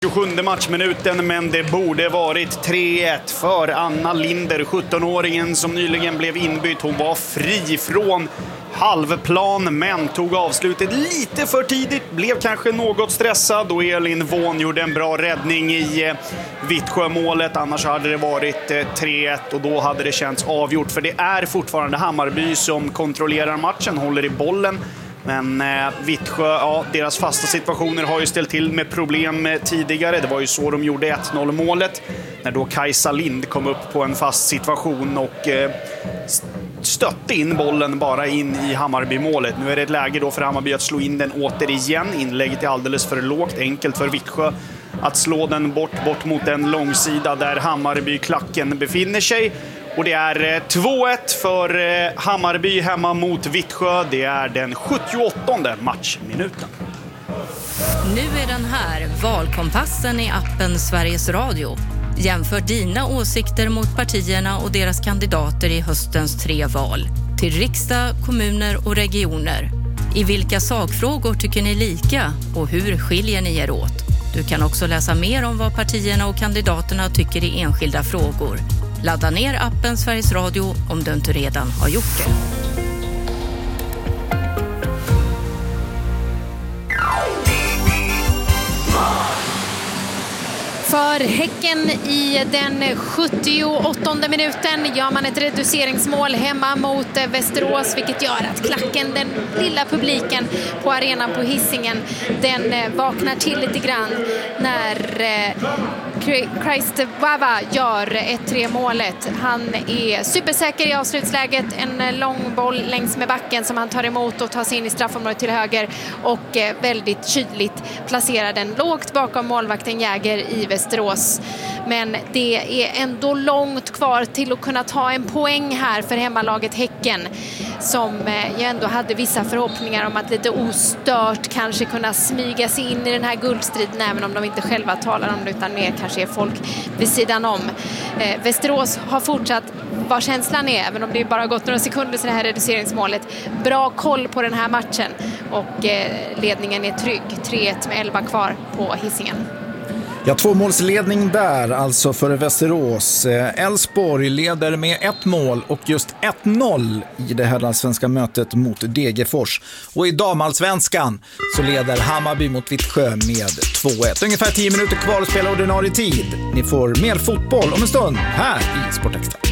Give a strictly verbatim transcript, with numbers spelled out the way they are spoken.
tjugosjunde matchminuten, men det borde varit tre ett för Anna Linder, sjuttonåringen som nyligen blev inbytt. Hon var fri från halvplan men tog avslutet lite för tidigt, blev kanske något stressad då Elin Vån gjorde en bra räddning i Vittsjö-målet. Annars hade det varit tre ett och då hade det känts avgjort, för det är fortfarande Hammarby som kontrollerar matchen, håller i bollen. Men eh, Vittsjö, ja, deras fasta situationer har ju ställt till med problem tidigare. Det var ju så de gjorde ett noll målet, när då Kajsa Lind kom upp på en fast situation och eh, stötte in bollen bara in i Hammarby-målet. Nu är det ett läge då för Hammarby att slå in den återigen. Inlägget är alldeles för lågt, enkelt för Vittsjö att slå den bort, bort mot en långsida där Hammarby-klacken befinner sig. Och det är två ett för Hammarby hemma mot Vittsjö. Det är den sjuttioåttonde matchminuten. Nu är den här, valkompassen i appen Sveriges Radio. Jämför dina åsikter mot partierna och deras kandidater i höstens tre val. Till riksdag, kommuner och regioner. I vilka sakfrågor tycker ni lika och hur skiljer ni er åt? Du kan också läsa mer om vad partierna och kandidaterna tycker i enskilda frågor. Ladda ner appen Sveriges Radio om du inte redan har gjort det. För Häcken i den sjuttioåttonde minuten gör man ett reduceringsmål hemma mot Västerås, vilket gör att klacken, den lilla publiken på arenan på Hisingen, den vaknar till lite grann när Christ Bava gör ett tre målet. Han är supersäker i avslutsläget, en lång boll längs med backen som han tar emot och tar sig in i straffområdet till höger och väldigt kyligt placerar den lågt bakom målvakten Jäger i Västerås. Men det är ändå långt kvar till att kunna ta en poäng här för hemmalaget Häcken, som ju ändå hade vissa förhoppningar om att lite ostört kanske kunna smyga sig in i den här guldstriden, även om de inte själva talar om det utan mer kanske är folk vid sidan om. Eh, Västerås har fortsatt, vad känslan är, även om det bara gått några sekunder sedan det här reduceringsmålet, bra koll på den här matchen och eh, ledningen är trygg. tre ett med elva kvar på Hisingen. Ja, tvåmålsledning där alltså för Västerås. Elfsborg leder med ett mål och just ett noll i det här svenska mötet mot Degerfors. Och i damallsvenskan så leder Hammarby mot Vittsjö med två ett. Ungefär tio minuter kvar att spela ordinarie tid. Ni får mer fotboll om en stund här i Sportextra.